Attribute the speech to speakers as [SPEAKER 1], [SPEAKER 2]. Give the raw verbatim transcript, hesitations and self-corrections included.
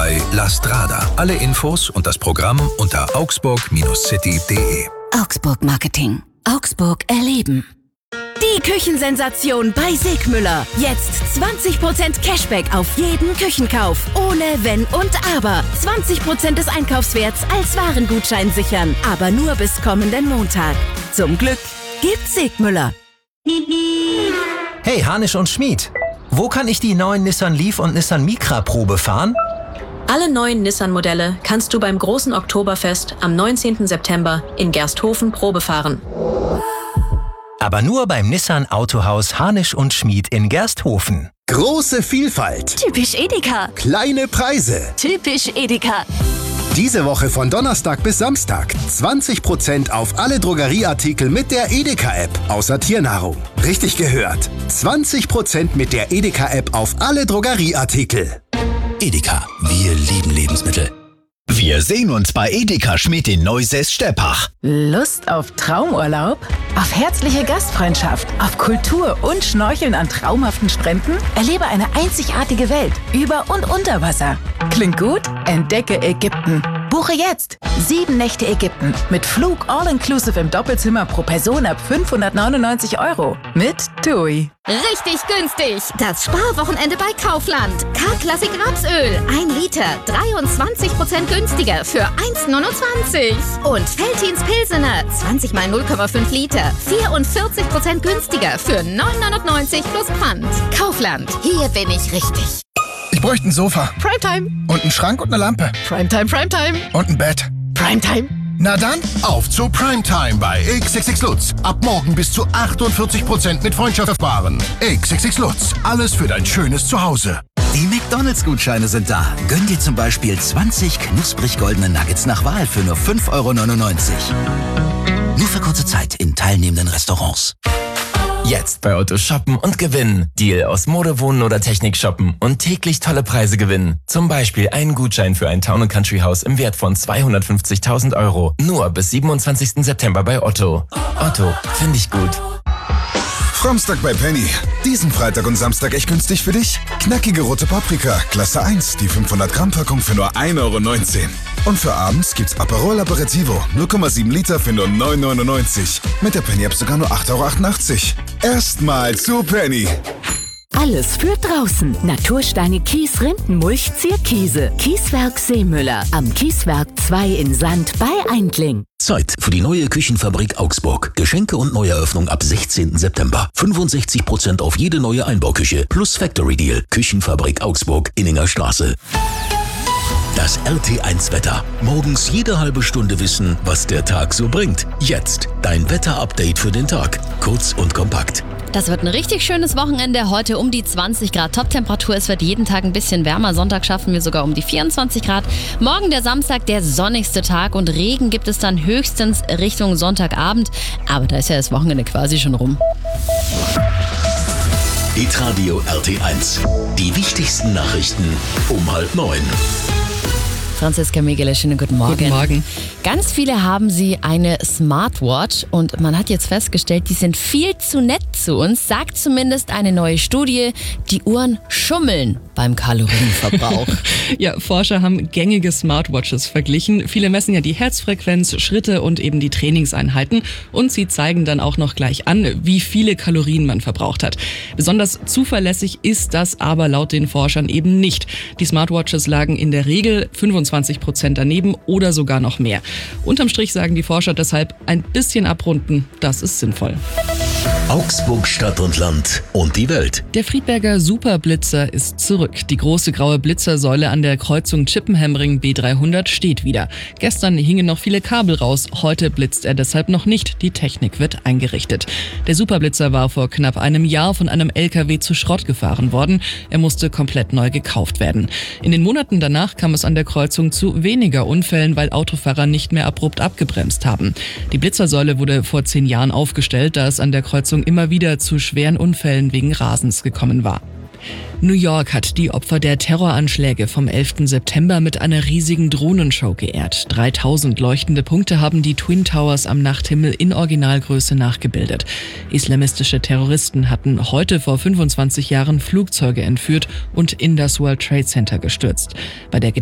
[SPEAKER 1] bei La Strada. Alle Infos und das Programm unter augsburg City punkt de.
[SPEAKER 2] Augsburg Marketing. Augsburg erleben. Die Küchensensation bei Sigmüller. Jetzt zwanzig Prozent Cashback auf jeden Küchenkauf. Ohne Wenn und Aber. zwanzig Prozent des Einkaufswerts als Warengutschein sichern. Aber nur bis kommenden Montag. Zum Glück gibt's Sigmüller.
[SPEAKER 3] Hey, Hanisch und Schmid. Wo kann ich die neuen Nissan Leaf und Nissan Micra Probe fahren?
[SPEAKER 4] Alle neuen Nissan-Modelle kannst du beim großen Oktoberfest am neunzehnten September in Gersthofen Probe fahren.
[SPEAKER 3] Aber nur beim Nissan Autohaus Hanisch und Schmid in Gersthofen.
[SPEAKER 5] Große Vielfalt.
[SPEAKER 2] Typisch Edeka.
[SPEAKER 5] Kleine Preise.
[SPEAKER 2] Typisch Edeka.
[SPEAKER 5] Diese Woche von Donnerstag bis Samstag zwanzig Prozent auf alle Drogerieartikel mit der Edeka-App, außer Tiernahrung. Richtig gehört. zwanzig Prozent mit der Edeka-App auf alle Drogerieartikel.
[SPEAKER 6] Edeka, wir lieben Lebensmittel. Wir sehen uns bei Edeka Schmidt in Neusäß-Steppach.
[SPEAKER 7] Lust auf Traumurlaub? Auf herzliche Gastfreundschaft? Auf Kultur und Schnorcheln an traumhaften Stränden? Erlebe eine einzigartige Welt über und unter Wasser. Klingt gut? Entdecke Ägypten. Buche jetzt sieben Nächte Ägypten mit Flug all-inclusive im Doppelzimmer pro Person ab fünfhundertneunundneunzig Euro mit TUI.
[SPEAKER 8] Richtig günstig. Das Sparwochenende bei Kaufland. K-Klassik Rapsöl. ein Liter. dreiundzwanzig Prozent günstiger für eins neunundzwanzig. Und Veltins Pilsener. zwanzig mal null Komma fünf Liter. vierundvierzig Prozent günstiger für neun neunundneunzig plus Pfand. Kaufland. Hier bin ich richtig.
[SPEAKER 9] Ich bräuchte ein Sofa.
[SPEAKER 8] Primetime.
[SPEAKER 9] Und einen Schrank und eine Lampe.
[SPEAKER 8] Primetime, Primetime.
[SPEAKER 9] Und ein Bett.
[SPEAKER 8] Primetime.
[SPEAKER 9] Na dann,
[SPEAKER 10] auf zu Primetime bei X X X Lutz. Ab morgen bis zu achtundvierzig Prozent mit Freundschaft sparen. X X X Lutz. Alles für dein schönes Zuhause.
[SPEAKER 6] Die McDonalds-Gutscheine sind da. Gönn dir zum Beispiel zwanzig knusprig goldene Nuggets nach Wahl für nur fünf Euro neunundneunzig. Nur für kurze Zeit in teilnehmenden Restaurants.
[SPEAKER 11] Jetzt bei Otto shoppen und gewinnen. Deal aus Mode, Wohnen oder Technik shoppen und täglich tolle Preise gewinnen. Zum Beispiel einen Gutschein für ein Town and Country Haus im Wert von zweihundertfünfzigtausend Euro. Nur bis siebenundzwanzigsten September bei Otto. Otto, finde ich gut.
[SPEAKER 9] Fromstag bei Penny. Diesen Freitag und Samstag echt günstig für dich? Knackige rote Paprika, Klasse eins, die fünfhundert Gramm Packung für nur ein Euro neunzehn. Und für abends gibt's Aperol Aperitivo, null Komma sieben Liter für nur neun neunundneunzig. Mit der Penny-App sogar nur acht Euro achtundachtzig. Erstmal zu Penny.
[SPEAKER 2] Alles für draußen. Natursteine, Kies, Rindenmulch, Zierkiese. Kieswerk Seemüller. Am Kieswerk zwei in Sand bei Eindling.
[SPEAKER 6] Zeit für die neue Küchenfabrik Augsburg. Geschenke und Neueröffnung ab sechzehnten September. fünfundsechzig Prozent auf jede neue Einbauküche plus Factory Deal. Küchenfabrik Augsburg, Inninger Straße. Das R T eins Wetter. Morgens jede halbe Stunde wissen, was der Tag so bringt. Jetzt dein Wetter-Update für den Tag. Kurz und kompakt.
[SPEAKER 12] Das wird ein richtig schönes Wochenende. Heute um die zwanzig Grad Toptemperatur. Es wird jeden Tag ein bisschen wärmer. Sonntag schaffen wir sogar um die vierundzwanzig Grad. Morgen der Samstag, der sonnigste Tag. Und Regen gibt es dann höchstens Richtung Sonntagabend. Aber da ist ja das Wochenende quasi schon rum.
[SPEAKER 6] Hitradio R T eins. Die wichtigsten Nachrichten um halb neun.
[SPEAKER 12] Franziska Megele, schönen guten Morgen.
[SPEAKER 13] Guten Morgen.
[SPEAKER 12] Ganz viele haben sie eine Smartwatch und man hat jetzt festgestellt, die sind viel zu nett zu uns, sagt zumindest eine neue Studie. Die Uhren schummeln beim Kalorienverbrauch.
[SPEAKER 13] Ja, Forscher haben gängige Smartwatches verglichen. Viele messen ja die Herzfrequenz, Schritte und eben die Trainingseinheiten und sie zeigen dann auch noch gleich an, wie viele Kalorien man verbraucht hat. Besonders zuverlässig ist das aber laut den Forschern eben nicht. Die Smartwatches lagen in der Regel fünfundzwanzig Prozent daneben oder sogar noch mehr. Unterm Strich sagen die Forscher deshalb, ein bisschen abrunden, das ist sinnvoll.
[SPEAKER 6] Augsburg Stadt und Land und die Welt.
[SPEAKER 13] Der Friedberger Superblitzer ist zurück. Die große graue Blitzersäule an der Kreuzung Chippenham-Ring B dreihundert steht wieder. Gestern hingen noch viele Kabel raus, heute blitzt er deshalb noch nicht. Die Technik wird eingerichtet. Der Superblitzer war vor knapp einem Jahr von einem L K W zu Schrott gefahren worden. Er musste komplett neu gekauft werden. In den Monaten danach kam es an der Kreuzung zu weniger Unfällen, weil Autofahrer nicht mehr abrupt abgebremst haben. Die Blitzersäule wurde vor zehn Jahren aufgestellt, da es an der Kreuzung immer wieder zu schweren Unfällen wegen Rasens gekommen war. New York hat die Opfer der Terroranschläge vom elften September mit einer riesigen Drohnenshow geehrt. dreitausend leuchtende Punkte haben die Twin Towers am Nachthimmel in Originalgröße nachgebildet. Islamistische Terroristen hatten heute vor fünfundzwanzig Jahren Flugzeuge entführt und in das World Trade Center gestürzt. Bei der